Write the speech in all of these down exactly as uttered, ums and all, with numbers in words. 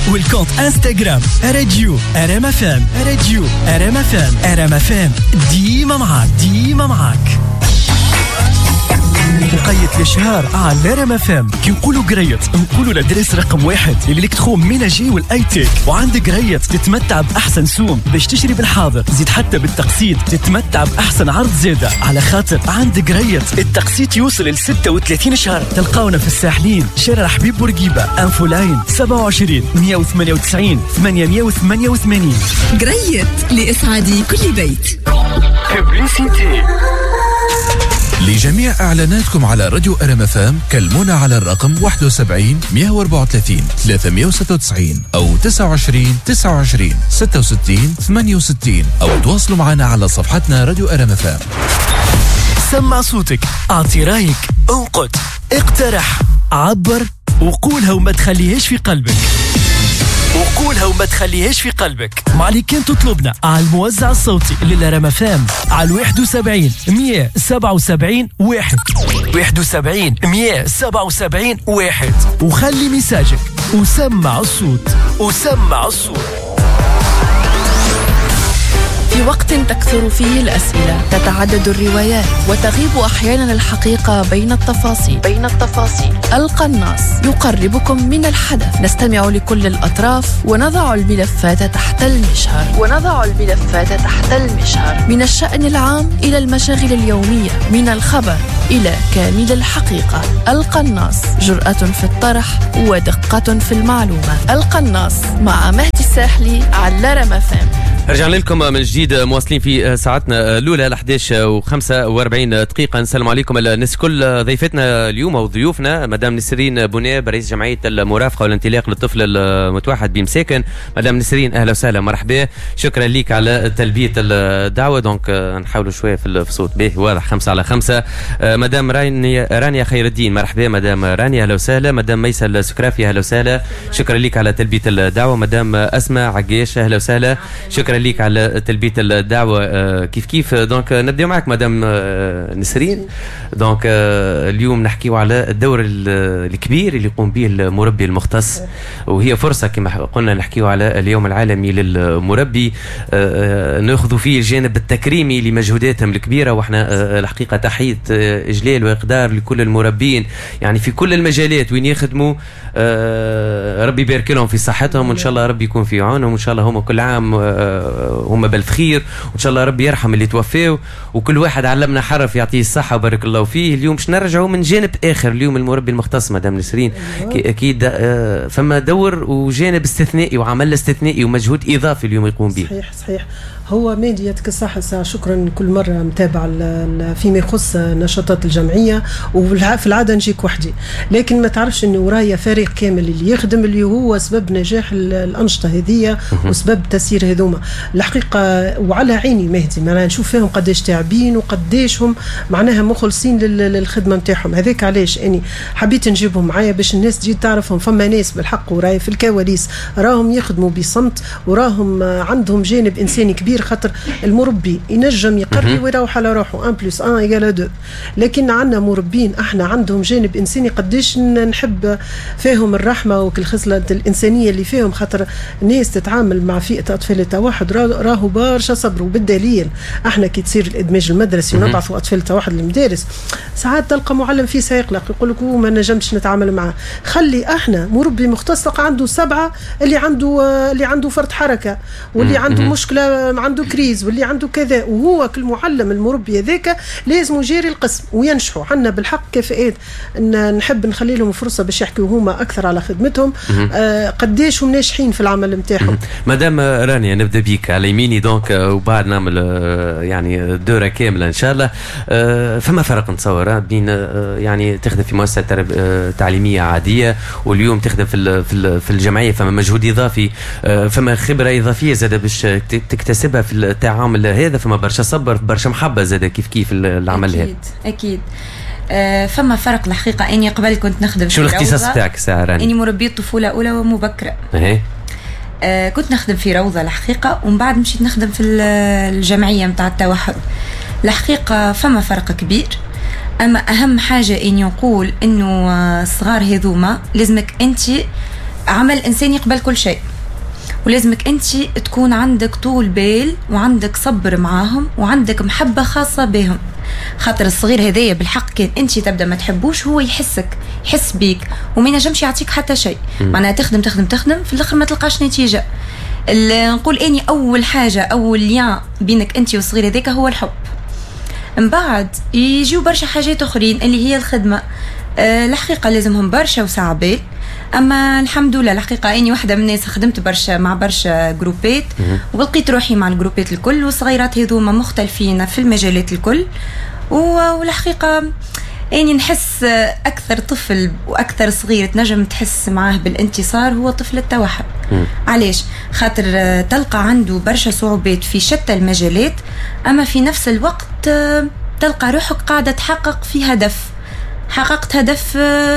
والكونت انستغرام راديو ار ام اف ام. راديو ار ام اف ام. ار ام اف ام ديما معاك ديما معاك. وقيت الشهر على ار ام اف ام. كي نقولوا قريت نقولوا لادريس رقم واحد الالكترون ميناجي والاي تيك. وعندك قريت تتمتع باحسن سوم باش تشتري بالحاضر، زيد حتى بالتقسيط تتمتع باحسن عرض زياده، على خاطر عندك قريت التقسيط يوصل ل ستة وثلاثين شهر. تلقاونا في الساحلين، شارع حبيب بورقيبه، انفو لاين سبعة وعشرين مية وثمانية وتسعين ثمانمية وثمانية وثمانين. قريت لإسعاد كل بيت. ببليسيتي. لجميع إعلاناتكم على راديو ار ام اف ام كلمونا على الرقم واحد وسبعين مية وأربعة وثلاثين ثلاثمية وستة وتسعين أو تسعة وعشرين تسعة وعشرين ستة وستين ثمانية وستين أو تواصلوا معنا على صفحتنا راديو ار ام اف ام. سمع صوتك، أعطي رايك، انقد، اقترح، عبر وقولها وما تخليهاش في قلبك. وقولها وما تخليهاش في قلبك. مع اللي كان تطلبنا على الموزع الصوتي للرمفام على واحد وسبعين مية سبعة وسبعين واحد واحد وسبعين مية سبعة وسبعين واحد، وخلي مساجك وسمع الصوت وسمع الصوت. في وقت تكثر فيه الأسئلة، تتعدد الروايات، وتغيب أحيانا الحقيقة بين التفاصيل بين التفاصيل القناص يقربكم من الحدث. نستمع لكل الأطراف ونضع الملفات تحت المشهر ونضع الملفات تحت المشهر من الشأن العام إلى المشاغل اليومية، من الخبر إلى كامل الحقيقة. القناص، جرأة في الطرح ودقة في المعلومة. القناص مع مهدي الساحلي على رمفام. رجعنا لكم من جديد، مواصلين في ساعتنا الأولى ل أحد عشر وخمسة وأربعين دقيقة. نسلم عليكم الناس كل ضيفتنا اليوم وضيوفنا. مدام نسرين بونياب، رئيس جمعية المرافقة والانطلاق للطفل المتوحد بمساكن. مدام نسرين أهلا وسهلا، مرحبا، شكرا لك على تلبية الدعوة. دونك نحاولوا شوية في الصوت به واضح، خمسة على خمسة. مدام رانيا رانيا خير الدين، مرحبا مدام رانيا، أهلا وسهلا. مدام ميسة السكرافي أهلا وسهلا، شكرا لك على تلبية الدعوة. مدام أسماء عقيش أهلا وسهلا، شكرا ليك على تلبية الدعوة. كيف كيف دونك نبدأ معك مدام نسرين. دونك اليوم نحكيو على الدور الكبير اللي يقوم به المربي المختص، وهي فرصة كما قلنا نحكيو على اليوم العالمي للمربي، ناخذ فيه الجانب التكريمي لمجهوداتهم الكبيرة. واحنا الحقيقة تحية إجلال وإقدار لكل المربين يعني في كل المجالات وين يخدموا. ربي يبارك لهم في صحتهم، وإن شاء الله ربي يكون في عونهم، وإن شاء الله هم كل عام هم بالف خير، وإن شاء الله ربي يرحم اللي توفاوا، وكل واحد علمنا حرف يعطيه الصحة وبارك الله فيه. اليوم باش نرجعوا من جانب آخر، اليوم المربي المختص مدام نسرين أكيد فما دور وجانب استثنائي وعمل استثنائي ومجهود إضافي اليوم يقوم به. صحيح صحيح. هو مادي يعطيك الصحة، شكرا كل مرة متابع فيما يخص نشاطات الجمعية، وفي العادة نجيك وحدي، لكن ما تعرفش انه ورايا فريق كامل اللي يخدم، اللي هو سبب نجاح الأنشطة هذه وسبب تسيير هذوما الحقيقة. وعلى عيني مهدي، معناها نشوف فيهم قداش تعبين وقداش هم معناها مخلصين للخدمة نتاعهم. هذاك علاش اني حبيت نجيبهم معايا باش الناس تجي تعرفهم. فما ناس بالحق وراي في الكواليس راهم يخدموا بصمت، وراهم عندهم جانب إنساني كبير، خاطر المربي ينجم يقري ويروح على روحه واحد بلس واحد يقال اثنين، لكن عندنا مربين احنا عندهم جانب انساني قداش نحب فيهم الرحمه والخصله الانسانيه اللي فيهم، خاطر ناس تتعامل مع فئه اطفال التوحد راهو برشا صبر. وبالدليل احنا كي تصير الادماج المدرسي ونبعثوا اطفال التوحد للمدارس، ساعات تلقى معلم فيه سيقلق يقول لك ما نجمش نتعامل معاه. خلي احنا مربي مختص عنده سبعه اللي عنده اللي عنده فرط حركه، واللي عنده مشكله عنده كريز، واللي عنده كذا، وهو كل معلم المربي هذاك لازم يجيري القسم وينشحوا. عنا بالحق كفاءات نحب نخلي لهم فرصه باش يحكيوا هما اكثر على خدمتهم، آه قداش هم ناجحين في العمل نتاعهم. مدام رانيا نبدا بيك على يميني دونك، وبعد نعمل يعني دوره كامله ان شاء الله. آه فما فرق نتصور بين آه يعني تخدم في مؤسسه تعليميه عاديه واليوم تخدم في في الجمعيه، فما مجهود اضافي، آه فما خبره اضافيه زاد باش تكتسبها في التعامل هذا، فما برشا صبر برشا محبه زاد كيف كيف العمل هذا. اكيد اكيد. آه فما فرق الحقيقه. اني قبل كنت نخدم شو الاختصاص تاعك ساعه راني؟ اني مربيه طفوله اولى ومبكره. اهي آه كنت نخدم في روضه الحقيقه، ومن بعد مشيت نخدم في الجمعيه نتاع التوحد. الحقيقه فما فرق كبير، اما اهم حاجه اني نقول انه الصغار هذوما لازمك انت عمل إنسان يقبل كل شيء، ولازمك أنت تكون عندك طول بال وعندك صبر معاهم وعندك محبة خاصة بهم. خاطر الصغير هذايا بالحق كان أنت تبدأ ما تحبوش هو يحسك، يحس بيك وما ينجمش يعطيك حتى شيء. معناها تخدم تخدم تخدم في الآخر ما تلقاش نتيجة. نقول أني أول حاجة أول ليان بينك أنت والصغير هذاك هو الحب. من بعد يجيو برشا حاجات أخرين اللي هي الخدمة. أه الحقيقة لازمهم برشا وسعبال، أما الحمد لله الحقيقة أني واحدة من الناس خدمت برشا مع برشا جروبات ولقيت روحي مع الجروبات الكل، والصغيرات هذوما مختلفين في المجالات الكل. والحقيقة أني نحس أكثر طفل وأكثر صغير تنجم تحس معاه بالانتصار هو طفل التوحد. علاش؟ خاطر تلقى عنده برشا صعوبات في شتى المجالات، أما في نفس الوقت تلقى روحك قاعدة تحقق في هدف. حققت هدف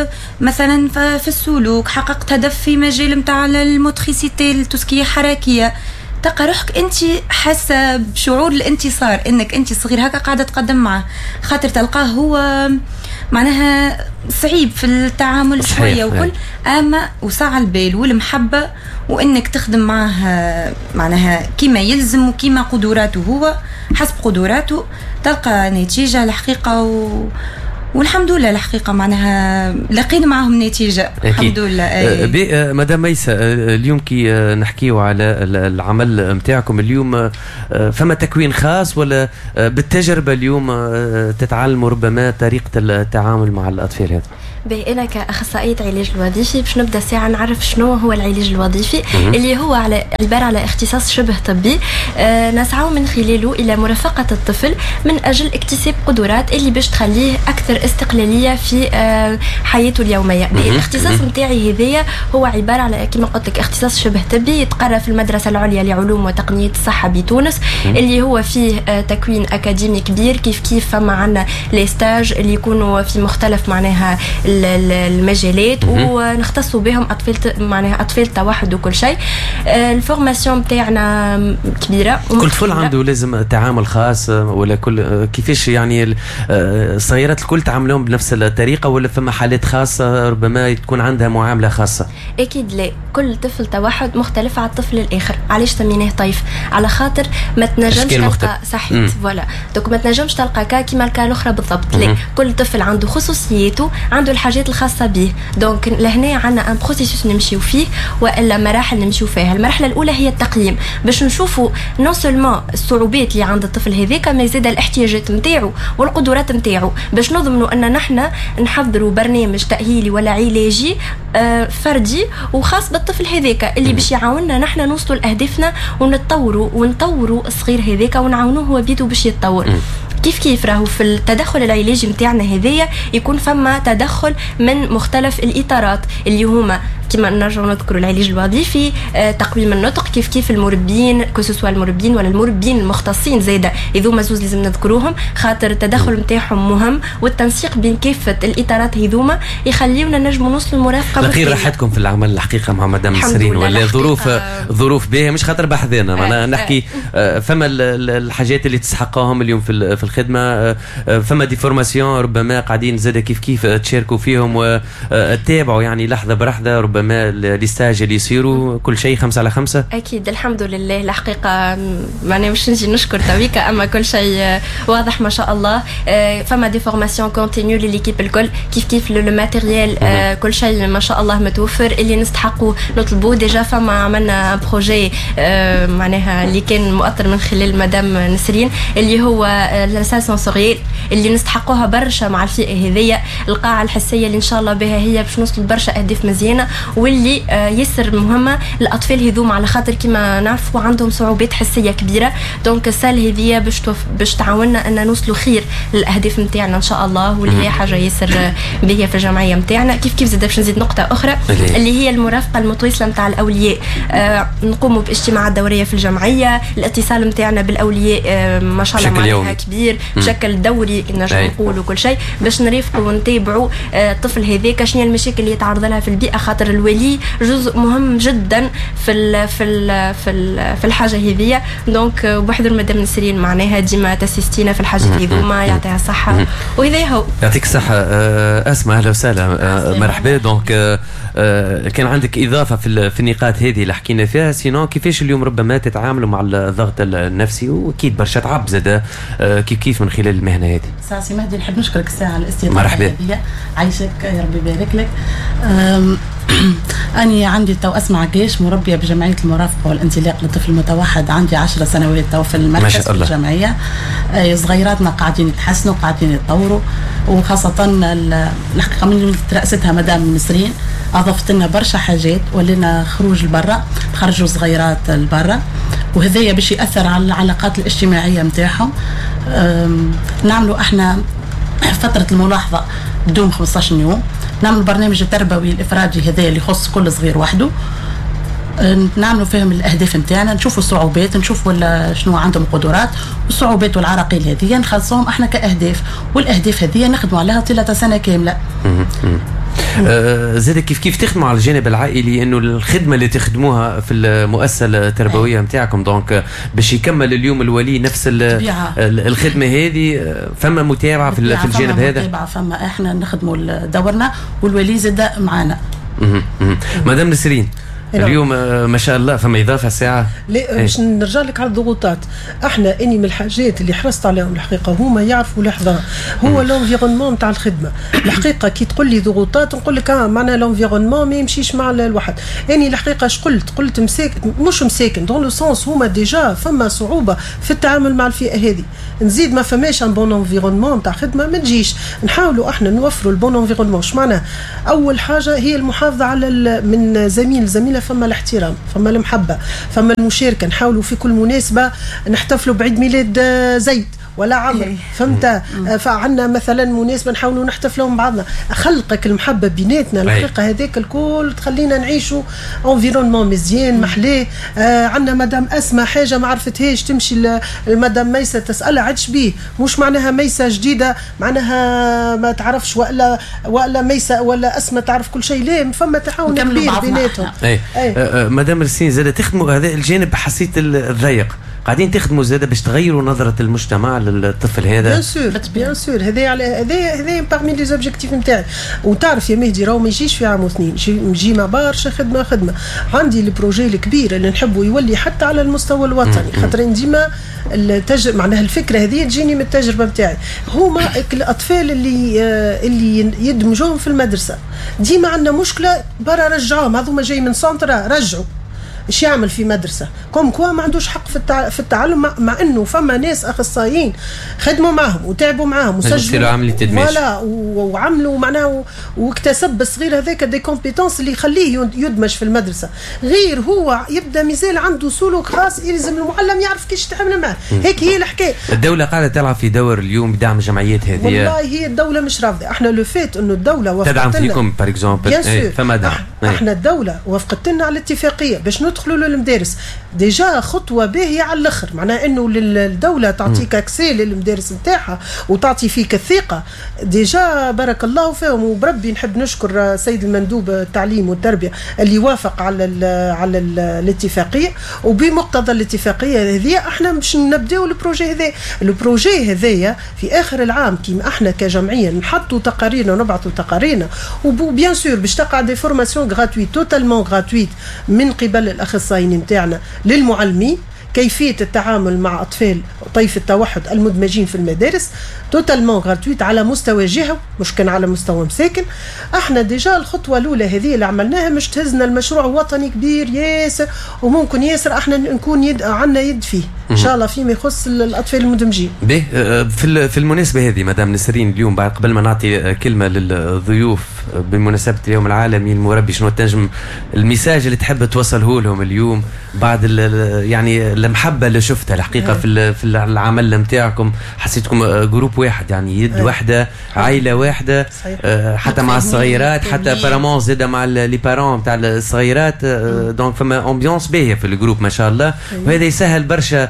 مثلا في السلوك، حققت هدف في مجال متاع الموتريسيتي التسكية حركية، تلقى روحك انت حاسه بشعور الانتصار انك انت صغير هكا قاعده تقدم معه. خاطر تلقاه هو معناها صعيب في التعامل شويه وكل، اما وسع البال والمحبه وانك تخدم معه معناها كيما يلزم وكيما قدراته هو حسب قدراته تلقى نتيجه الحقيقه. و والحمد لله الحقيقة معناها لقينا معهم نتيجة. أكيد. الحمد لله. أه مدام ميسة، اليوم كي نحكيو على العمل متاعكم اليوم، فما تكوين خاص ولا بالتجربة اليوم تتعلموا ربما طريقة التعامل مع الأطفال هذا؟ أنا كأخصائية علاج الوظيفي باش نبدأ ساعة نعرف شنو هو العلاج الوظيفي اللي هو على عبارة على اختصاص شبه طبي. آه نسعى من خلاله إلى مرافقة الطفل من أجل اكتساب قدرات اللي باش تخليه أكثر استقلالية في آه حياته اليومية. الاختصاص متاعي هذايا هو عبارة على كما قلت لك اختصاص شبه طبي يتقرأ في المدرسة العليا لعلوم وتقنية الصحة بتونس، اللي هو فيه آه تكوين أكاديمي كبير. كيف كيف فما عنا ليستاج اللي يكونوا في مختلف معناها المجالات ونختصوا بهم اطفال معناها اطفال التوحد وكل شيء. الفورماسيون نتاعنا كبيره، كل طفل عنده لازم تعامل خاص ولا كل كيفاش يعني الصغيرات الكل تعاملهم بنفس الطريقه ولا فما حالات خاصه ربما تكون عندها معامله خاصه؟ اكيد لا، كل طفل توحد مختلف على الطفل الاخر. علاش سميناه طيف؟ على خاطر ما تنجمش تلقى صحيح فوالا دوك ما تنجمش تلقى كا كيما الكا الاخرى بالضبط. لا، كل طفل عنده خصوصيته، عنده الحاجات الخاصه به. دونك لهنا عندنا ان بروسيسوس نمشيو فيه والا مراحل نمشيو فيها. المرحله الاولى هي التقييم باش نشوفوا نون سولمون الصعوبات اللي عند الطفل هذاك، ما زاد الاحتياجات نتاعو والقدرات نتاعو، باش نضمنوا ان نحن نحضروا برنامج تاهيلي ولا علاجي آه فردي وخاص بالطفل هذاك اللي باش يعاوننا نحن نوصلوا لاهدافنا ونتطوروا ونطوروا الصغير هذاك ونعاونوه هو بيدو باش يتطور. كيف كيف راهو في التدخل العلاجي متاعنا هذايا يكون فما تدخل من مختلف الاطارات اللي هما كما نرجعوا نذكروا العلاج الوظيفي، آه، تقويم النطق، كيف كيف المربين كسوسوا المربين ولا المربين المختصين زاده هذوما زوز لازم نذكروهم خاطر التدخل نتاعهم مهم، والتنسيق بين كافه الاطارات هذوما يخليونا نجموا نوصلوا المرافقه. الاخير راحتكم في العمل الحقيقه مع مدام نسرين ولا ظروف ظروف باهيه مش خاطر بحذانا معناها نحكي آه فما الحاجات اللي تستحقوهم اليوم في في الخدمه، آه فما دي فورماسيون ربما قاعدين زاده كيف كيف تشاركوا فيهم وتتابعوا يعني لحظه برحظه ربما الاستاج اللي يصيروا كل شيء خمسة على خمسة. أكيد الحمد لله الحقيقة ما مش نجي نشكر تويكا أما كل شيء واضح ما شاء الله. فما دي فورماسيون كونتينيو لليكيب الكل كيف كيف لو ماتيريال كل شيء ما شاء الله متوفر اللي نستحقوا نطلبوه. ديجا فما عملنا بروجي معناها اللي كان مؤثر من خلال مدام نسرين اللي هو لاسال سنسوريال اللي نستحقوها برشا مع الفئة هذية. القاعة الحسية اللي إن شاء الله بها هي باش نوصل برشا أهداف مزيانة واللي يسر مهمة الأطفال هذوم على خاطر كما نعرفوا عندهم صعوبات حسية كبيرة. دونك السال هذية باش توف... باش تعاوننا أن نوصلوا خير للأهداف متاعنا إن شاء الله، واللي هي حاجة يسر بها في الجمعية متاعنا. كيف كيف زاد باش نزيد نقطة أخرى اللي هي المرافقة المتواصلة متاع الأولياء. آه نقوموا باجتماعات دورية في الجمعية، الاتصال متاعنا بالأولياء آه ما شاء الله معناها كبير بشكل دوري نرجع نقول وكل شيء باش نرافقوا ونتابعوا الطفل آه هذاك شنو المشاكل اللي يتعرض لها في البيئة. خاطر الولي جزء مهم جدا في ال في ال في ال في الحاجه هذه. دونك بحضور مدام نسرين معناها ديما تاسيستينا في الحاجات هذوما، يعطيها الصحه. وهذا هو. يعطيك الصحه. اسماء اهلا وسهلا، مرحبا. دونك كان عندك اضافه في في النقاط هذه اللي حكينا فيها، سينو كيفاش اليوم ربما تتعاملوا مع الضغط النفسي، واكيد برشا تعب زاد كيف كيف من خلال المهنه هذه؟ ساسي مهدي نحب نشكرك الساعه على الاستضافه. مرحبا. عايشك يا ربي يبارك لك. أنا عندي تو أسمع جيش مربية بجمعية المرافقة والانطلاق للطفل المتوحد، عندي عشر سنوات تو في المركز في الجمعية. صغيراتنا قاعدين يتحسنوا قاعدين يتطوروا، وخاصة الحقيقة من ترأستها مدام نسرين أضفت لنا برشا حاجات، ولينا خروج لبرا، خرجوا صغيرات لبرا، وهذايا باش يأثر على العلاقات الاجتماعية متاعهم. نعملوا احنا فترة الملاحظة دوم خمسة عشر يوم، نعمل البرنامج التربوي الافرادي هذا اللي يخص كل صغير وحده، نعملوا فيهم الاهداف نتاعنا، نشوفوا الصعوبات، نشوفوا شنو عندهم قدرات، والصعوبات والعراقيل هذه نخلصوهم احنا كاهداف، والاهداف هذه نخدموا عليها طيله سنه كامله. آه زاد كيف كيف تخدموا على الجانب العائلي، انه الخدمه اللي تخدموها في المؤسسه التربويه نتاعكم دونك باش يكمل اليوم الولي نفس الخدمه هذه، فما متابعه في, في الجانب هذا؟ متابعه، فما احنا نخدموا دورنا والولي زاد معنا. مدام نسرين اليوم ما شاء الله فما اضافه ساعه. لا باش نرجع لك على الضغوطات، احنا اني من الحاجات اللي حرصت عليهم الحقيقه هما يعرفوا لحظه هو لونفيرونمون تاع الخدمه. الحقيقه كي تقول لي ضغوطات نقول لك اه معناها لونفيرونمون ما يمشيش مع الواحد. اني الحقيقه اش قلت قلت مساكن مش مساكن دون لو سونس هما ديجا فما صعوبه في التعامل مع الفئه هذه. نزيد ما فماش ان بون انفيرونمون تاع خدمه ما تجيش. نحاولوا احنا نوفروا البون انفيرونمون. اش معناها؟ اول حاجه هي المحافظه على من زميل زميله، فما الاحترام، فما المحبه، فما المشاركه. نحاولوا في كل مناسبه نحتفلوا بعيد ميلاد زيد ولا عمر، فهمت؟ فعندنا مثلا مناسبه نحاولوا نحتفلوا مع بعضنا. خلقك المحبه بيناتنا الحقيقه هذاك الكل تخلينا نعيشوا انفيرونمون مزيان محلاه. آه عندنا مدام اسماء حاجه ما عرفتهاش تمشي المدام ميسه تسالها عدش بيه، مش معناها ميسه جديده معناها ما تعرفش ولا ولا ميسه ولا اسماء تعرف كل شيء. لا فما تعاون كبير بيناتهم. اي آه مدام رسين زاد تخدموا هذا الجانب حسيت الضيق، قاعدين تخدموا زاده باش تغيروا نظره المجتمع للطفل هذا؟ بيان سور بيان سور. هذا على هذا هذا بارمي لي زوبجيكتيف نتاعي. وتعرف يا مهدي راهو ما يجيش في عام واثنين، نجي مع برشا خدمه خدمه. عندي البروجي الكبير اللي نحبه يولي حتى على المستوى الوطني، خاطر ديما التجربه معناها الفكره هذه تجيني من التجربه نتاعي. هما الاطفال اللي اللي يدمجوهم في المدرسه ديما عندنا مشكله، برا رجعوهم هذوما جاي من سنترا رجعوا ايش يعمل في مدرسه كوم كوا ما عندوش حق في التع... في التعلم، مع... مع انه فما ناس اخصائيين خدموا معهم وتعبوا معهم وسجلوا عمليه تدميج ولا وعملوا معناه و... واكتسب الصغير هذاك دي كومبيتونس اللي يخليه يدمج في المدرسه. غير هو يبدا مازال عنده سلوك خاص يلزم المعلم يعرف كيفاش يتعامل معه. هيك هي الحكايه. الدوله قاعده تلعب في دور اليوم بدعم الجمعيات هذه. والله هي الدوله مش راضيه. احنا لو فات انه الدوله وافقت تدعم فيكم بار اكزومبل فما دعم. احنا الدوله وافقت لنا على الاتفاقيه باش ندخلوا للمدارس. ديجا خطوه باهيه على الاخر، معناها انه الدوله تعطيك اكسي للمدارس نتاعها وتعطي فيك الثقه. ديجا بارك الله فيهم، وبربي نحب نشكر سيد المندوب التعليم والتربيه اللي وافق على ال على ال الاتفاقيه. وبمقتضى الاتفاقيه هذه احنا باش نبداو البروجي هذا. البروجي هذايا في اخر العام كيما احنا كجمعيه نحطوا تقاريرنا ونبعثوا تقاريرنا، وبيان سور باش تقع دي فورماسيون غراتويت توتالمون غراتويت من قبل الاخصائيين نتاعنا للمعلمين كيفيه التعامل مع اطفال طيف التوحد المدمجين في المدارس توتالمون غراتويت على مستوى جهه مش كان على مستوى مساكن. احنا ديجا الخطوه الاولى هذه اللي عملناها مش تهزنا المشروع وطني كبير ياسر، وممكن ياسر احنا نكون يد عندنا يد فيه ان شاء الله فيما يخص الاطفال المدمجين. به في في المناسبه هذه مدام نسرين اليوم بعد قبل ما نعطي كلمه للضيوف بمناسبه اليوم العالمي المربي، شنو تنجم الميساج اللي تحب توصله لهم اليوم بعد يعني المحبه اللي شفتها الحقيقه في في العمل نتاعكم، حسيتكم جروب واحد يعني يد واحده عائله واحده حتى مع الصغيرات حتى بارامون زاده مع لي بارون نتاع الصغيرات دونك فما امبيونس باهيه في الجروب ما شاء الله. وهذا يسهل برشا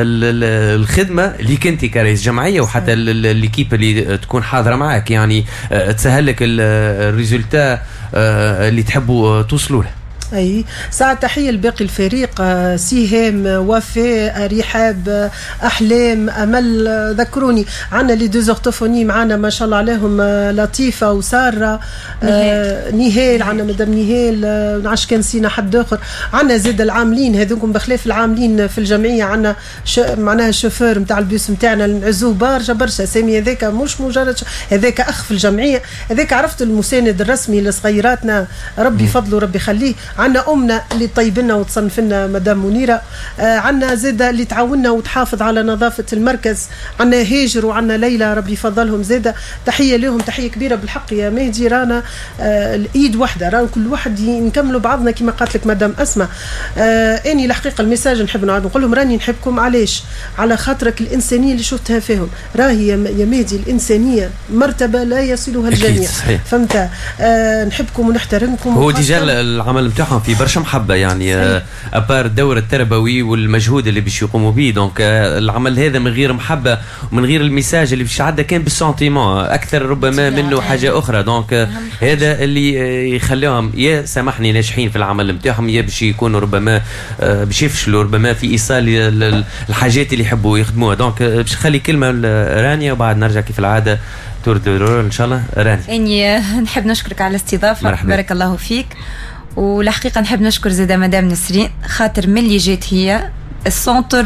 الخدمه اللي كنت كرئيس جمعيه وحتى ليكيب اللي تكون حاضره معك يعني تسهل لك الريزولتا اللي تحبوا توصلوا له. اي ساعة تحية لباقي الفريق، سهام، وفاء، رحاب، احلام، امل، ذكروني عندنا لي دو زورتوفوني معنا ما شاء الله عليهم، لطيفه وساره، نهال, نهال عندنا مدام نهال، ما نعرفش كان نسينا حد اخر. عندنا زاد العاملين هذوكم بخلاف العاملين في الجمعيه، عندنا معناها الشوفور نتاع البيس نتاعنا نعزوه برشا برشا. سامي هذاك مش مجرد هذاك اخ في الجمعيه، هذاك عرفت المساند الرسمي لصغيراتنا، ربي فضله ربي يخليه. عندنا امنا اللي طيب لنا وتصنف لنا مدام منيره، آه عندنا زاده اللي تعاوننا وتحافظ على نظافه المركز، عندنا هاجر وعندنا ليلى ربي يفضلهم زاده. تحيه لهم تحيه كبيره بالحق يا مهدي، رانا آه الايد واحده، رانا كل واحد نكملوا بعضنا كما قالت لك مدام اسماء. آه اني الحقيقه الميساج نحب نعاود نقول لهم راني نحبكم علاش؟ على خاطرك الانسانيه اللي شفتها فيهم، راهي يا مهدي الانسانيه مرتبه لا يصلها الجميع، فهمت؟ آه نحبكم ونحترمكم. هو ديجا العمل نتاعهم في برشا محبه يعني ابار الدور التربوي والمجهود اللي باش يقوموا به، دونك العمل هذا من غير محبه ومن غير الميساج اللي باش يعدى كان بالسنتيمون اكثر ربما منه حاجه اخرى. دونك هذا اللي يخليهم يا سامحني ناجحين في العمل نتاعهم، يا باش يكونوا ربما باش يفشلوا ربما في ايصال الحاجات اللي يحبوا يخدموها. دونك باش نخلي كلمه لرانيا وبعد نرجع كيف العاده تور دورور ان شاء الله. رانيا اني نحب نشكرك على الاستضافه، بارك الله فيك. والحقيقة نحب نشكر زيدا مدام نسرين، خاطر من اللي جات هي السونتر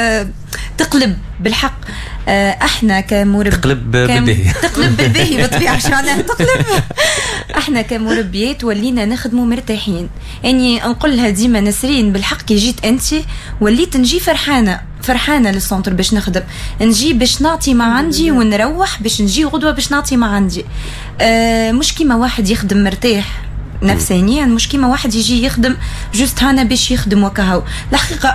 تقلب بالحق. احنا كمرب تقلب بالباهي تقلب بالباهي بالطبيعة شو معناها تقلب. احنا كمربيات ولينا نخدموا مرتاحين، يعني نقول لها ديما نسرين بالحق كي جيت انت وليت نجي فرحانة فرحانة للسونتر باش نخدم، نجي باش نعطي ما عندي ونروح باش نجي غدوة باش نعطي ما عندي. اه مش كيما واحد يخدم مرتاح نفسانيا، مش كيما واحد يجي يخدم جوست هانا باش يخدم وكهو. الحقيقة